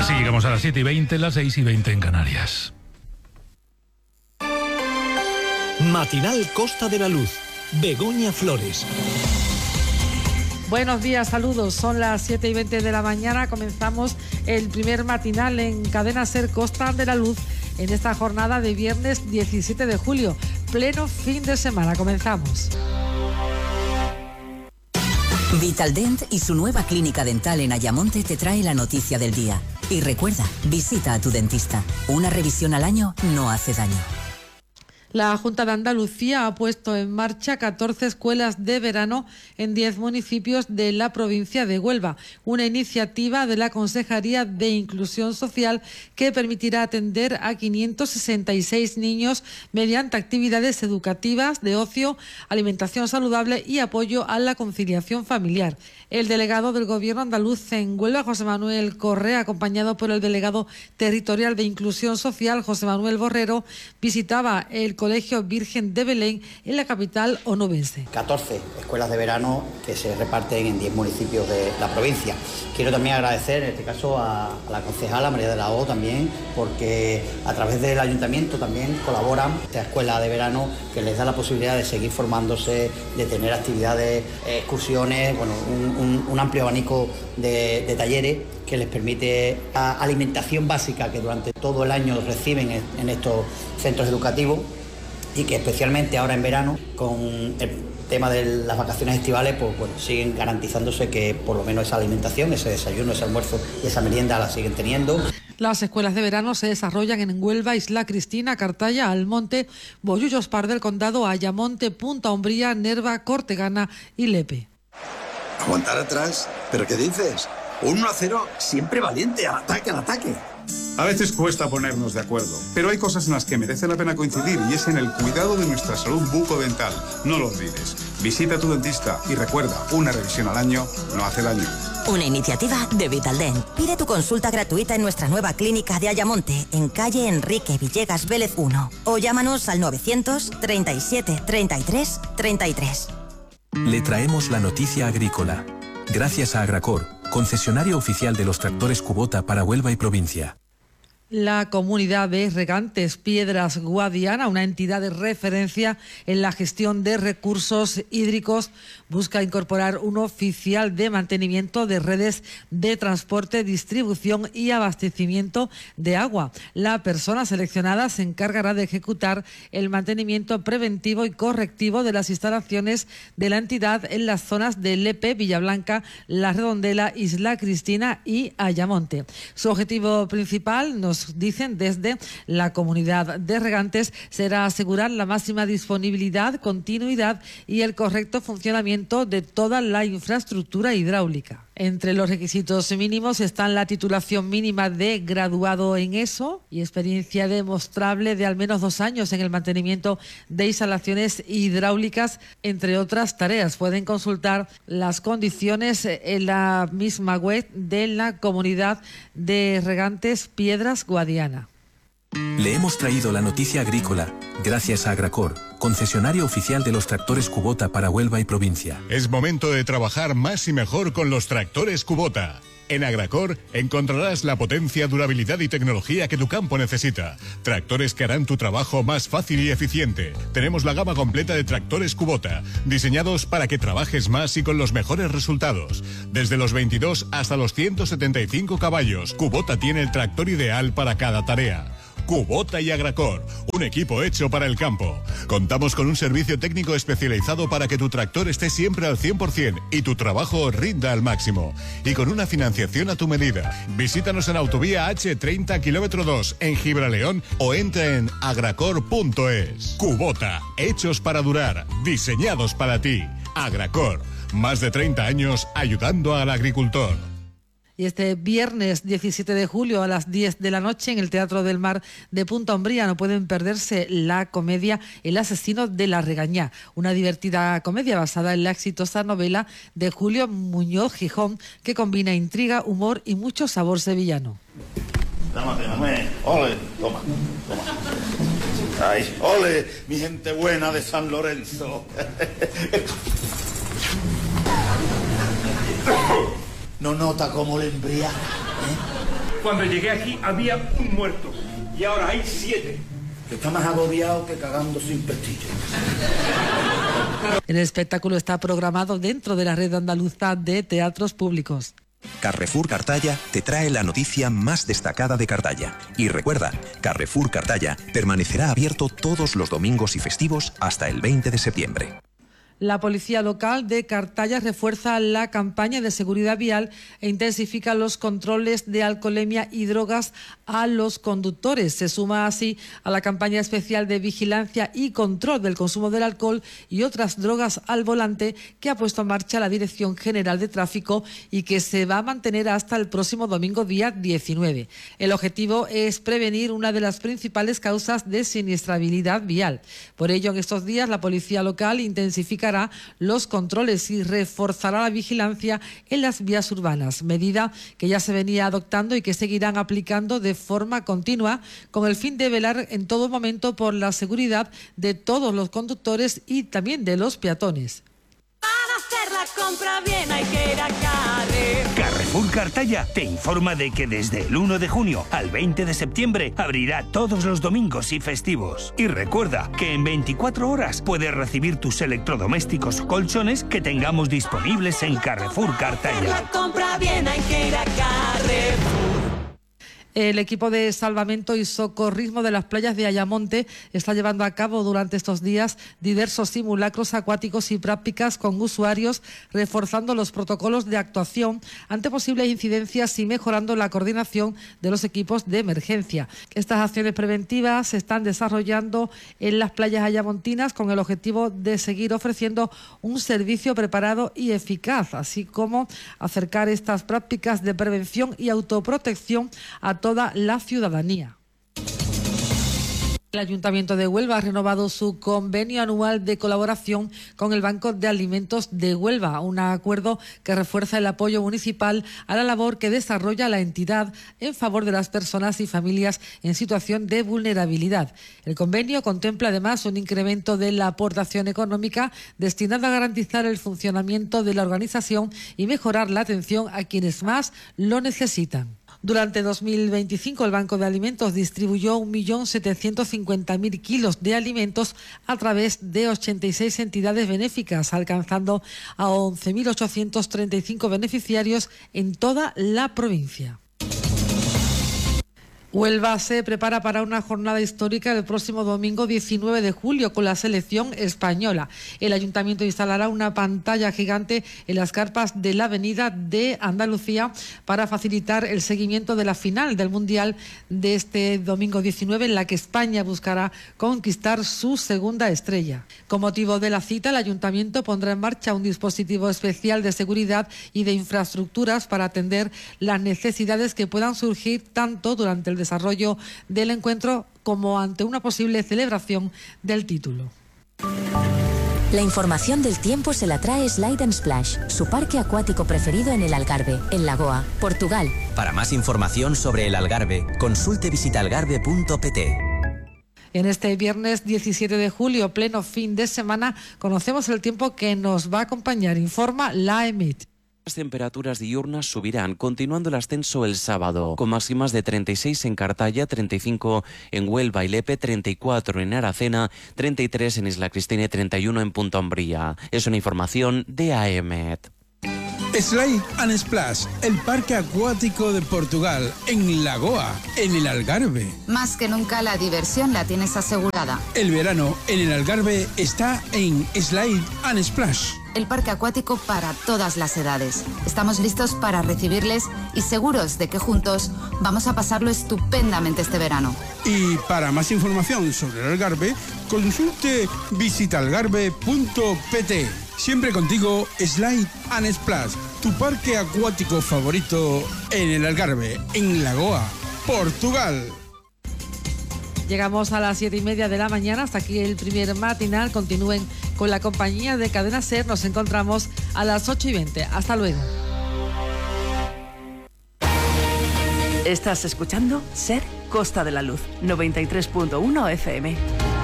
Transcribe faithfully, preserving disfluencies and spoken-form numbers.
Así llegamos a las siete y veinte, las seis y veinte en Canarias. Matinal Costa de la Luz. Begoña Flores. Buenos días, saludos. Son las siete y veinte de la mañana. Comenzamos el primer matinal en Cadena Ser Costa de la Luz en esta jornada de viernes diecisiete de julio. Pleno fin de semana. Comenzamos. Vitaldent y su nueva clínica dental en Ayamonte te trae la noticia del día. Y recuerda, visita a tu dentista. Una revisión al año no hace daño. La Junta de Andalucía ha puesto en marcha catorce escuelas de verano en diez municipios de la provincia de Huelva, una iniciativa de la Consejería de Inclusión Social que permitirá atender a quinientos sesenta y seis niños mediante actividades educativas, de ocio, alimentación saludable y apoyo a la conciliación familiar. El delegado del Gobierno andaluz en Huelva, José Manuel Correa, acompañado por el delegado territorial de Inclusión Social, José Manuel Borrero, visitaba el Colegio Virgen de Belén en la capital onubense. catorce escuelas de verano que se reparten en diez municipios de la provincia. Quiero también agradecer en este caso a, a la concejala María de la O también, porque a través del ayuntamiento también colaboran esta escuela de verano que les da la posibilidad de seguir formándose, de tener actividades, excursiones, bueno, un, un, un amplio abanico de, de talleres que les permite la alimentación básica que durante todo el año reciben en, en estos centros educativos, y que especialmente ahora en verano, con el tema de las vacaciones estivales, pues bueno, siguen garantizándose que por lo menos esa alimentación, ese desayuno, ese almuerzo y esa merienda la siguen teniendo. Las escuelas de verano se desarrollan en Huelva, Isla Cristina, Cartaya, Almonte, Bollullos, Par del Condado, Ayamonte, Punta Umbría, Nerva, Cortegana y Lepe. ¿Aguantar atrás? ¿Pero qué dices? uno a cero, siempre valiente, al ataque, al ataque. A veces cuesta ponernos de acuerdo, pero hay cosas en las que merece la pena coincidir y es en el cuidado de nuestra salud bucodental. No lo olvides. Visita a tu dentista y recuerda, una revisión al año no hace daño. Una iniciativa de Vitaldent. Pide tu consulta gratuita en nuestra nueva clínica de Ayamonte, en calle Enrique Villegas Vélez uno. O llámanos al novecientos treinta y siete treinta y tres treinta y tres. Le traemos la noticia agrícola. Gracias a Agracor, concesionario oficial de los tractores Kubota para Huelva y provincia. La comunidad de regantes Piedras Guadiana, una entidad de referencia en la gestión de recursos hídricos, busca incorporar un oficial de mantenimiento de redes de transporte, distribución y abastecimiento de agua. La persona seleccionada se encargará de ejecutar el mantenimiento preventivo y correctivo de las instalaciones de la entidad en las zonas de Lepe, Villablanca, La Redondela, Isla Cristina y Ayamonte. Su objetivo principal, nos dicen desde la comunidad de regantes, será asegurar la máxima disponibilidad, continuidad y el correcto funcionamiento de toda la infraestructura hidráulica. Entre los requisitos mínimos están la titulación mínima de graduado en ESO y experiencia demostrable de al menos dos años en el mantenimiento de instalaciones hidráulicas, entre otras tareas. Pueden consultar las condiciones en la misma web de la comunidad de regantes Piedras Guadiana. Le hemos traído la noticia agrícola, gracias a Agracor, concesionario oficial de los tractores Kubota para Huelva y provincia. Es momento de trabajar más y mejor con los tractores Kubota. En Agracor encontrarás la potencia, durabilidad y tecnología que tu campo necesita. Tractores que harán tu trabajo más fácil y eficiente. Tenemos la gama completa de tractores Kubota, diseñados para que trabajes más y con los mejores resultados. Desde los veintidós hasta los ciento setenta y cinco caballos, Kubota tiene el tractor ideal para cada tarea. Kubota y Agracor, un equipo hecho para el campo. Contamos con un servicio técnico especializado para que tu tractor esté siempre al cien por ciento y tu trabajo rinda al máximo. Y con una financiación a tu medida. Visítanos en Autovía H treinta, kilómetro dos, en Gibraleón, o entra en agracor punto es. Kubota, hechos para durar, diseñados para ti. Agracor, más de treinta años ayudando al agricultor. Y este viernes diecisiete de julio a las diez de la noche en el Teatro del Mar de Punta Umbría no pueden perderse la comedia El asesino de la regañá, una divertida comedia basada en la exitosa novela de Julio Muñoz Gijón que combina intriga, humor y mucho sabor sevillano. Dámate, mamé. Ole, toma, toma. Ay, ole, mi gente buena de San Lorenzo. ¿No nota cómo le embriaga? Cuando llegué aquí había un muerto y ahora hay siete. Que está más agobiado que cagando sin pestillo. El espectáculo está programado dentro de la red andaluza de teatros públicos. Carrefour Cartaya te trae la noticia más destacada de Cartaya. Y recuerda, Carrefour Cartaya permanecerá abierto todos los domingos y festivos hasta el veinte de septiembre. La policía local de Cartaya refuerza la campaña de seguridad vial e intensifica los controles de alcoholemia y drogas a los conductores. Se suma así a la campaña especial de vigilancia y control del consumo del alcohol y otras drogas al volante que ha puesto en marcha la Dirección General de Tráfico y que se va a mantener hasta el próximo domingo día diecinueve. El objetivo es prevenir una de las principales causas de siniestrabilidad vial. Por ello, en estos días la policía local intensifica los controles y reforzará la vigilancia en las vías urbanas, medida que ya se venía adoptando y que seguirán aplicando de forma continua con el fin de velar en todo momento por la seguridad de todos los conductores y también de los peatones. Para hacer la compra bien hay que ir a Carrefour. Carrefour Cartaya te informa de que desde el uno de junio al veinte de septiembre abrirá todos los domingos y festivos. Y recuerda que en veinticuatro horas puedes recibir tus electrodomésticos o colchones que tengamos disponibles en Carrefour Cartaya. La compra bien hay que ir a Carrefour. El equipo de salvamento y socorrismo de las playas de Ayamonte está llevando a cabo durante estos días diversos simulacros acuáticos y prácticas con usuarios, reforzando los protocolos de actuación ante posibles incidencias y mejorando la coordinación de los equipos de emergencia. Estas acciones preventivas se están desarrollando en las playas ayamontinas con el objetivo de seguir ofreciendo un servicio preparado y eficaz, así como acercar estas prácticas de prevención y autoprotección a toda la ciudadanía. El Ayuntamiento de Huelva ha renovado su convenio anual de colaboración con el Banco de Alimentos de Huelva, un acuerdo que refuerza el apoyo municipal a la labor que desarrolla la entidad en favor de las personas y familias en situación de vulnerabilidad. El convenio contempla además un incremento de la aportación económica destinada a garantizar el funcionamiento de la organización y mejorar la atención a quienes más lo necesitan. Durante dos mil veinticinco, el Banco de Alimentos distribuyó un millón setecientos cincuenta mil kilos de alimentos a través de ochenta y seis entidades benéficas, alcanzando a once mil ochocientos treinta y cinco beneficiarios en toda la provincia. Huelva se prepara para una jornada histórica el próximo domingo diecinueve de julio con la selección española. El ayuntamiento instalará una pantalla gigante en las carpas de la Avenida de Andalucía para facilitar el seguimiento de la final del Mundial de este domingo diecinueve, en la que España buscará conquistar su segunda estrella. Con motivo de la cita, el ayuntamiento pondrá en marcha un dispositivo especial de seguridad y de infraestructuras para atender las necesidades que puedan surgir tanto durante el desarrollo del encuentro como ante una posible celebración del título. La información del tiempo se la trae Slide and Splash, su parque acuático preferido en el Algarve, en Lagoa, Portugal. Para más información sobre el Algarve, consulte visitalgarve punto pt. En este viernes diecisiete de julio, pleno fin de semana, conocemos el tiempo que nos va a acompañar, informa la EMIT. Las temperaturas diurnas subirán, continuando el ascenso el sábado, con máximas de treinta y seis en Cartaya, treinta y cinco en Huelva y Lepe, treinta y cuatro en Aracena, treinta y tres en Isla Cristina y treinta y uno en Punta Umbría. Es una información de A E M E T. Slide and Splash, el parque acuático de Portugal, en Lagoa, en el Algarve. Más que nunca la diversión la tienes asegurada. El verano en el Algarve está en Slide and Splash. El parque acuático para todas las edades. Estamos listos para recibirles y seguros de que juntos vamos a pasarlo estupendamente este verano. Y para más información sobre el Algarve, consulte visitalgarve punto pt. Siempre contigo, Slide and Splash, tu parque acuático favorito en el Algarve, en Lagoa, Portugal. Llegamos a las siete y media de la mañana, hasta aquí el primer matinal. Continúen con la compañía de Cadena SER. Nos encontramos a las ocho y veinte. Hasta luego. Estás escuchando SER Costa de la Luz, noventa y tres punto uno F M.